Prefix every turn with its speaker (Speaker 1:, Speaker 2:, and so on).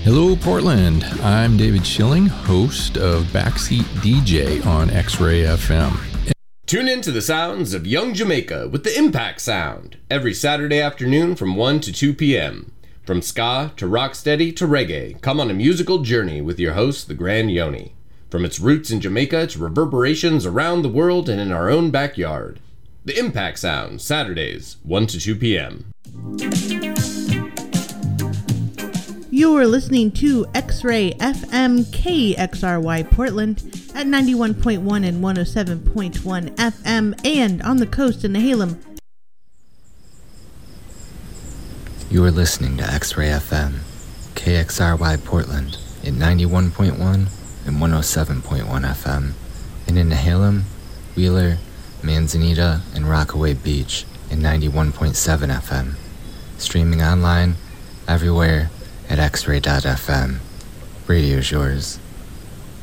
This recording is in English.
Speaker 1: Hello, Portland. I'm David Schilling, host of Backseat DJ on X-Ray FM.
Speaker 2: Tune in to the sounds of Young Jamaica with the Impact Sound every Saturday afternoon from 1 to 2 p.m. From ska to rocksteady to reggae, come on a musical journey with your host, the Grand Yoni. From its roots in Jamaica to reverberations around the world and in our own backyard. The Impact Sound, Saturdays, 1 to 2 p.m.
Speaker 3: You're listening to X-Ray FM KXRY Portland at 91.1 and 107.1 FM and on the coast in Nehalem.
Speaker 4: You are listening to X-Ray FM KXRY Portland at 91.1 and 107.1 FM and in Nehalem, Wheeler, Manzanita, and Rockaway Beach at 91.7 FM. Streaming online everywhere at xray.fm. Radio's yours.